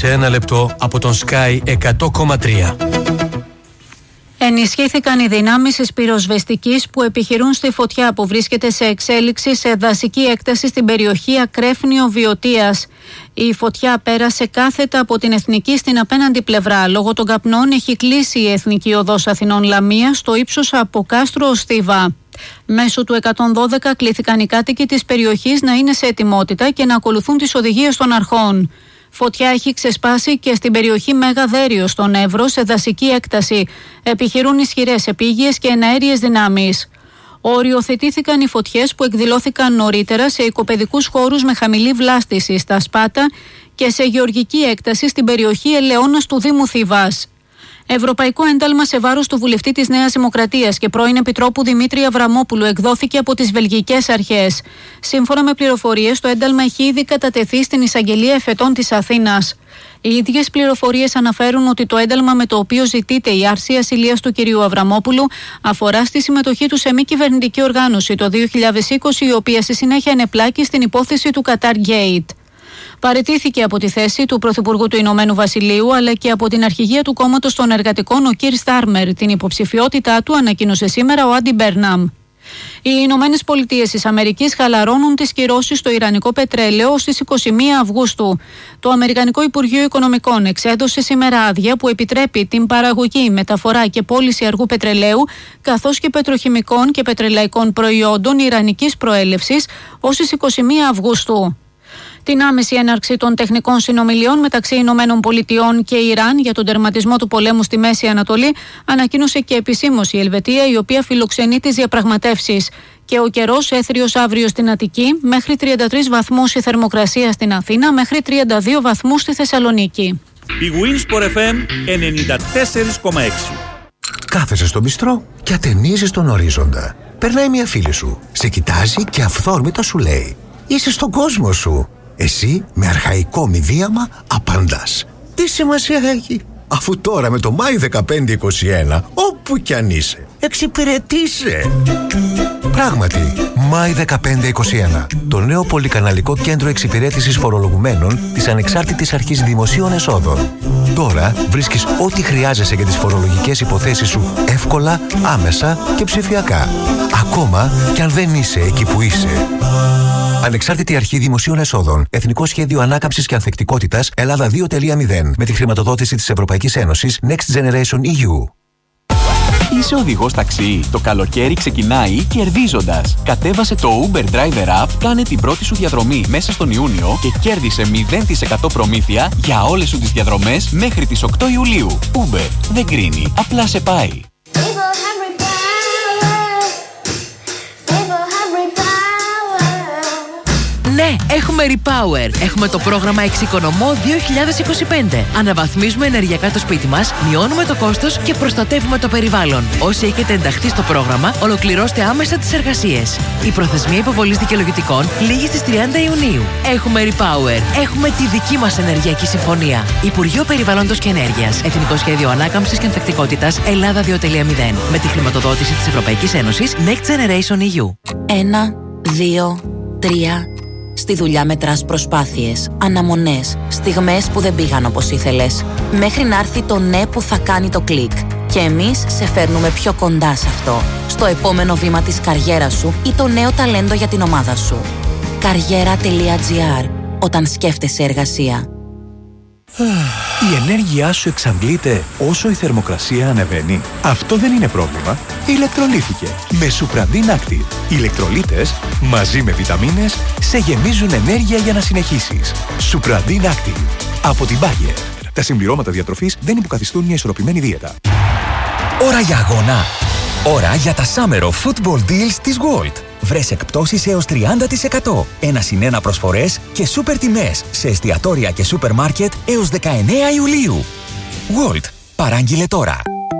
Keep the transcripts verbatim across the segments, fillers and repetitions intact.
σε ένα λεπτό από τον Sky εκατό κόμμα τρία. Ενισχύθηκαν οι δυνάμεις της πυροσβεστικής που επιχειρούν στη φωτιά που βρίσκεται σε εξέλιξη σε δασική έκταση στην περιοχή Ακρέφνιο Βιωτίας. Η φωτιά πέρασε κάθετα από την εθνική στην απέναντι πλευρά. Λόγω των καπνών έχει κλείσει η εθνική οδός Αθηνών Λαμία στο ύψος από Κάστρο ως Στίβα. Μέσω του εκατόν δώδεκα κλήθηκαν οι κάτοικοι της περιοχής να είναι σε ετοιμότητα και να ακολουθούν τις οδηγίες των αρχών. Φωτιά έχει ξεσπάσει και στην περιοχή Μέγα Δέριο στον Εύρο σε δασική έκταση. Επιχειρούν ισχυρές επίγειες και εναέριες δυνάμεις. Οριοθετήθηκαν οι φωτιές που εκδηλώθηκαν νωρίτερα σε οικοπαιδικούς χώρους με χαμηλή βλάστηση στα Σπάτα και σε γεωργική έκταση στην περιοχή Ελαιώνας του Δήμου Θηβάς. Ευρωπαϊκό ένταλμα σε βάρος του βουλευτή της Νέας Δημοκρατίας και πρώην Επιτρόπου Δημήτρη Αβραμόπουλου εκδόθηκε από τις βελγικές αρχές. Σύμφωνα με πληροφορίες, το ένταλμα έχει ήδη κατατεθεί στην Εισαγγελία Εφετών της Αθήνας. Οι ίδιες πληροφορίες αναφέρουν ότι το ένταλμα με το οποίο ζητείται η άρση ασυλίας του κυρίου Αβραμόπουλου αφορά στη συμμετοχή του σε μη κυβερνητική οργάνωση το δύο χιλιάδες είκοσι, η οποία στη συνέχεια ενεπλάκη στην υπόθεση του Qatar Gate. Παραιτήθηκε από τη θέση του Πρωθυπουργού του Ηνωμένου Βασιλείου αλλά και από την αρχηγία του κόμματος των εργατικών ο Κίρ Στάρμερ. Την υποψηφιότητά του ανακοίνωσε σήμερα ο Άντι Μπέρναμ. Οι Ηνωμένες Πολιτείες της Αμερικής χαλαρώνουν τις κυρώσεις στο ιρανικό πετρέλαιο ως τις είκοσι μία Αυγούστου. Το Αμερικανικό Υπουργείο Οικονομικών εξέδωσε σήμερα άδεια που επιτρέπει την παραγωγή, μεταφορά και πώληση αργού πετρελαίου καθώς και πετροχημικών και πετρελαϊκών προϊόντων ιρανικής προέλευσης ως τις είκοσι μία Αυγούστου. Την άμεση έναρξη των τεχνικών συνομιλιών μεταξύ Ηνωμένων Πολιτειών και Ιράν για τον τερματισμό του πολέμου στη Μέση Ανατολή ανακοίνωσε και επισήμως η Ελβετία, η οποία φιλοξενεί τις διαπραγματεύσεις. Και ο καιρός έθριος αύριο στην Αττική, μέχρι τριάντα τρεις βαθμούς η θερμοκρασία στην Αθήνα, μέχρι τριάντα δύο βαθμούς στη Θεσσαλονίκη. Η Winsport εφ εμ ενενήντα τέσσερα κόμμα έξι. Κάθεσαι στο μπιστρό και ατενίζεις τον ορίζοντα. Περνάει μια φίλη σου, σε κοιτάζει και αυθόρμητα σου λέει: είσαι στον κόσμο σου. Εσύ με αρχαϊκό μηδίαμα απαντάς: τι σημασία έχει, αφού τώρα με το Μάη δεκαπέντε είκοσι ένα όπου κι αν είσαι εξυπηρετείσαι. Πράγματι, Μάη δεκαπέντε είκοσι ένα, το νέο πολυκαναλικό κέντρο εξυπηρέτησης φορολογουμένων της Ανεξάρτητης Αρχής Δημοσίων Εσόδων. Τώρα βρίσκεις ό,τι χρειάζεσαι για τις φορολογικές υποθέσεις σου εύκολα, άμεσα και ψηφιακά. Ακόμα κι αν δεν είσαι εκεί που είσαι. Ανεξάρτητη Αρχή Δημοσίων Εσόδων. Εθνικό Σχέδιο Ανάκαμψης και Ανθεκτικότητας Ελλάδα δύο κόμμα μηδέν. Με τη χρηματοδότηση της Ευρωπαϊκής Ένωσης Next Generation ι γιου. Είσαι οδηγός ταξί. Το καλοκαίρι ξεκινάει κερδίζοντας. Κατέβασε το Uber Driver App, κάνε την πρώτη σου διαδρομή μέσα στον Ιούνιο και κέρδισε μηδέν τοις εκατό προμήθεια για όλες σου τις διαδρομές μέχρι τις οκτώ Ιουλίου. Uber δεν κρίνει, απλά σε πάει. Ναι, έχουμε Repower. Έχουμε το πρόγραμμα Εξοικονομώ δύο χιλιάδες είκοσι πέντε. Αναβαθμίζουμε ενεργειακά το σπίτι μας, μειώνουμε το κόστος και προστατεύουμε το περιβάλλον. Όσοι έχετε ενταχθεί στο πρόγραμμα, ολοκληρώστε άμεσα τις εργασίες. Η προθεσμία υποβολής δικαιολογητικών λήγει στις τριάντα Ιουνίου. Έχουμε Repower. Έχουμε τη δική μας ενεργειακή συμφωνία. Υπουργείο Περιβάλλοντος και Ενέργειας. Εθνικό Σχέδιο Ανάκαμψης και Ανθεκτικότητας Ελλάδα δύο κόμμα μηδέν. Με τη χρηματοδότηση της Ευρωπαϊκής Ένωσης Next Generation ι γιου. Ένα, δύο, τρία. Στη δουλειά μετράς προσπάθειες, αναμονές, στιγμές που δεν πήγαν όπως ήθελες, μέχρι να έρθει το ναι που θα κάνει το κλικ. Και εμείς σε φέρνουμε πιο κοντά σε αυτό, στο επόμενο βήμα της καριέρας σου ή το νέο ταλέντο για την ομάδα σου. Καριέρα τελεία τζι άρ. Όταν σκέφτεσαι εργασία. Η ενέργειά σου εξαντλείται όσο η θερμοκρασία ανεβαίνει. Αυτό δεν είναι πρόβλημα. Ηλεκτρολίθηκε με Supradin Active. Οι ηλεκτρολίτες μαζί με βιταμίνες σε γεμίζουν ενέργεια για να συνεχίσεις. Supradin Active από την Bayer. Τα συμπληρώματα διατροφής δεν υποκαθιστούν μια ισορροπημένη δίαιτα. Ώρα για αγώνα. Ώρα για τα Summer of Football Deals της Gold. Βρες εκπτώσεις έως τριάντα τοις εκατό. Ένα συν ένα προσφορές και σούπερ τιμές σε εστιατόρια και σούπερ μάρκετ έως δεκαεννέα Ιουλίου. Gold. Παράγγειλε τώρα.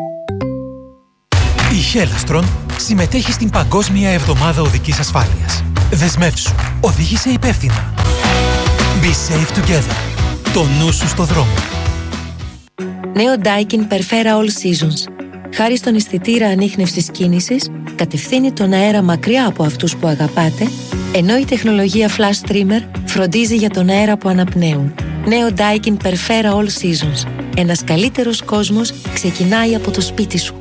Η Χέλαστρον συμμετέχει στην Παγκόσμια Εβδομάδα Οδικής Ασφάλειας. Δεσμεύσου. Οδήγησε υπεύθυνα. Be safe together. Το νου σου στο δρόμο. Νέο Daikin Perfera All Seasons. Χάρη στον αισθητήρα ανίχνευσης κίνησης, κατευθύνει τον αέρα μακριά από αυτούς που αγαπάτε, ενώ η τεχνολογία Flash Streamer φροντίζει για τον αέρα που αναπνέουν. Νέο Daikin Perfera All Seasons. Ένας καλύτερος κόσμος ξεκινάει από το σπίτι σου.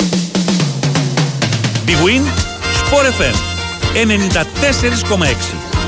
Big Win, Sport εφ εμ ενενήντα τέσσερα κόμμα έξι.